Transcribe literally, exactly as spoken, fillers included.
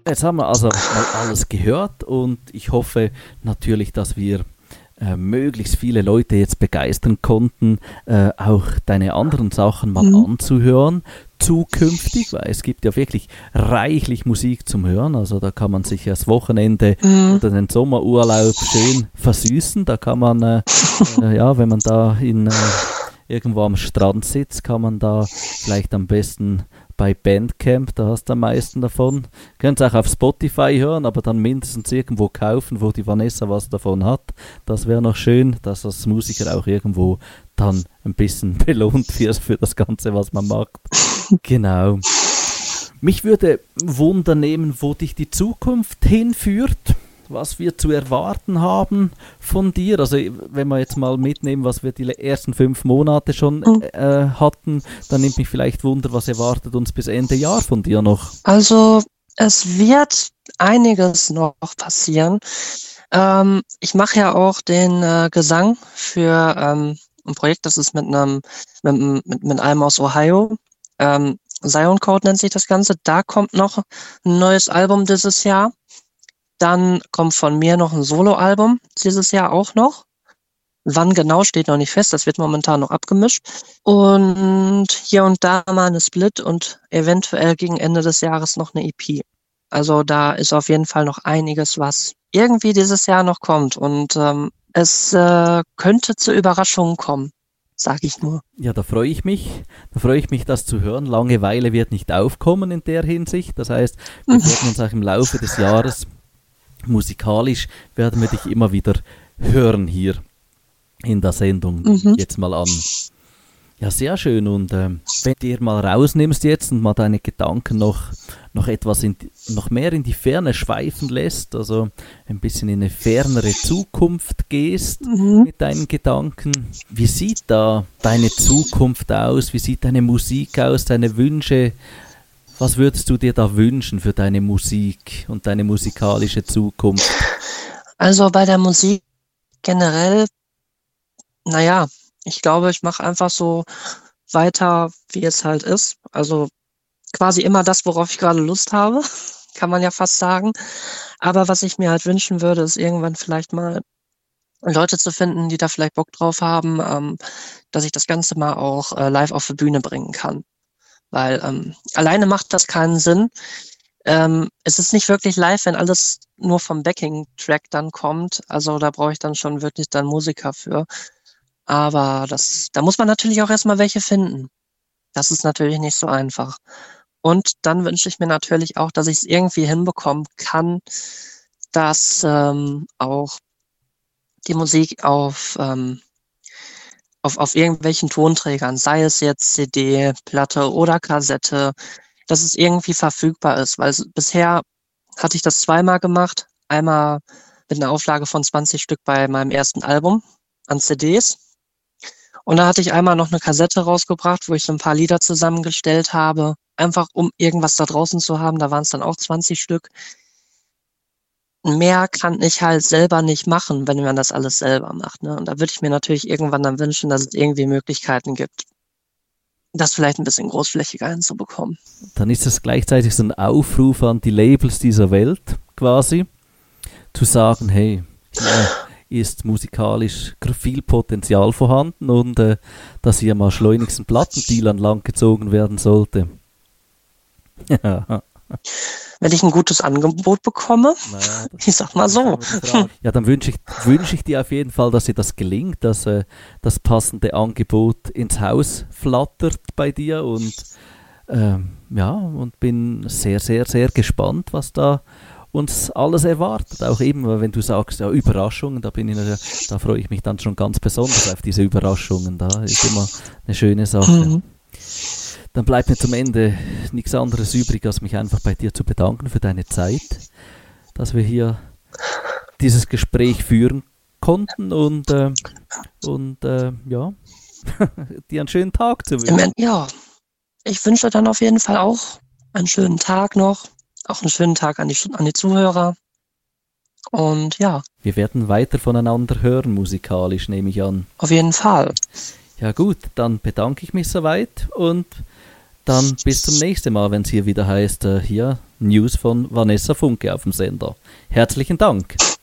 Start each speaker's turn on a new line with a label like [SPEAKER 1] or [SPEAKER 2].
[SPEAKER 1] Jetzt haben wir also mal alles gehört und ich hoffe natürlich, dass wir äh, möglichst viele Leute jetzt begeistern konnten, äh, auch deine anderen Sachen mal mhm. anzuhören, zukünftig, weil es gibt ja wirklich reichlich Musik zum Hören, also da kann man sich das Wochenende mhm. oder den Sommerurlaub schön versüßen, da kann man, äh, äh, ja, wenn man da in, äh, irgendwo am Strand sitzt, kann man da vielleicht am besten bei Bandcamp, da hast du am meisten davon. Könnt ihr auch auf Spotify hören, aber dann mindestens irgendwo kaufen, wo die Vanessa was davon hat. Das wäre noch schön, dass das Musiker auch irgendwo dann ein bisschen belohnt wird für das Ganze, was man macht. Genau. Mich würde Wunder nehmen, wo dich die Zukunft hinführt, was wir zu erwarten haben von dir. Also wenn wir jetzt mal mitnehmen, was wir die ersten fünf Monate schon äh, hatten, dann nimmt mich vielleicht Wunder, was erwartet uns bis Ende Jahr von dir noch?
[SPEAKER 2] Also es wird einiges noch passieren. Ähm, ich mache ja auch den äh, Gesang für ähm, ein Projekt, das ist mit einem mit, mit, mit einem aus Ohio. Ähm, Zion Code nennt sich das Ganze. Da kommt noch ein neues Album dieses Jahr. Dann kommt von mir noch ein Soloalbum dieses Jahr auch noch. Wann genau, steht noch nicht fest. Das wird momentan noch abgemischt. Und hier und da mal eine Split und eventuell gegen Ende des Jahres noch eine E P. Also da ist auf jeden Fall noch einiges, was irgendwie dieses Jahr noch kommt. Und ähm, es äh, könnte zu Überraschungen kommen, sage ich nur.
[SPEAKER 1] Ja, da freue ich mich. Da freue ich mich, das zu hören. Langeweile wird nicht aufkommen in der Hinsicht. Das heißt, wir werden uns auch im Laufe des Jahres musikalisch werden wir dich immer wieder hören hier in der Sendung. Mhm. Jetzt mal an. Ja, sehr schön. Und ähm, wenn du dir mal rausnimmst jetzt und mal deine Gedanken noch, noch etwas in, noch mehr in die Ferne schweifen lässt, also ein bisschen in eine fernere Zukunft gehst mhm. mit deinen Gedanken. Wie sieht da deine Zukunft aus? Wie sieht deine Musik aus, deine Wünsche? Was würdest du dir da wünschen für deine Musik und deine musikalische Zukunft?
[SPEAKER 2] Also bei der Musik generell, naja, ich glaube, ich mache einfach so weiter, wie es halt ist. Also quasi immer das, worauf ich gerade Lust habe, kann man ja fast sagen. Aber was ich mir halt wünschen würde, ist irgendwann vielleicht mal Leute zu finden, die da vielleicht Bock drauf haben, ähm, dass ich das Ganze mal auch äh, live auf die Bühne bringen kann. Weil ähm, alleine macht das keinen Sinn. Ähm, es ist nicht wirklich live, wenn alles nur vom Backing-Track dann kommt. Also da brauche ich dann schon wirklich dann Musiker für. Aber das, da muss man natürlich auch erstmal welche finden. Das ist natürlich nicht so einfach. Und dann wünsche ich mir natürlich auch, dass ich es irgendwie hinbekommen kann, dass ähm, auch die Musik auf ähm, Auf, auf irgendwelchen Tonträgern, sei es jetzt C D, Platte oder Kassette, dass es irgendwie verfügbar ist, weil bisher hatte ich das zweimal gemacht. Einmal mit einer Auflage von zwanzig Stück bei meinem ersten Album an C Ds. Und da hatte ich einmal noch eine Kassette rausgebracht, wo ich so ein paar Lieder zusammengestellt habe, einfach um irgendwas da draußen zu haben. Da waren es dann auch zwanzig Stück. Mehr kann ich halt selber nicht machen, wenn man das alles selber macht. Ne? Und da würde ich mir natürlich irgendwann dann wünschen, dass es irgendwie Möglichkeiten gibt, das vielleicht ein bisschen großflächiger hinzubekommen.
[SPEAKER 1] Dann ist es gleichzeitig so ein Aufruf an die Labels dieser Welt quasi, zu sagen, hey, hier ist musikalisch viel Potenzial vorhanden und äh, dass hier mal schleunigst ein Plattendeal an Land gezogen werden sollte. Ja.
[SPEAKER 2] Wenn ich ein gutes Angebot bekomme, naja, ich sag mal so.
[SPEAKER 1] Ja, dann wünsche ich, wünsche ich dir auf jeden Fall, dass dir das gelingt, dass äh, das passende Angebot ins Haus flattert bei dir und äh, ja, und bin sehr, sehr, sehr gespannt, was da uns alles erwartet. Auch eben, wenn du sagst, ja, Überraschungen, da bin ich, da freue ich mich dann schon ganz besonders auf diese Überraschungen. Da ist immer eine schöne Sache. Mhm. Dann bleibt mir zum Ende nichts anderes übrig, als mich einfach bei dir zu bedanken für deine Zeit, dass wir hier dieses Gespräch führen konnten und, äh, und äh, ja, dir einen schönen Tag zu wünschen.
[SPEAKER 2] Ja, ich wünsche dann auf jeden Fall auch einen schönen Tag noch, auch einen schönen Tag an die, an die Zuhörer und ja.
[SPEAKER 1] Wir werden weiter voneinander hören, musikalisch nehme ich an.
[SPEAKER 2] Auf jeden Fall.
[SPEAKER 1] Ja gut, dann bedanke ich mich soweit und dann bis zum nächsten Mal, wenn es hier wieder heißt, äh, hier News von Vanessa Funke auf dem Sender. Herzlichen Dank.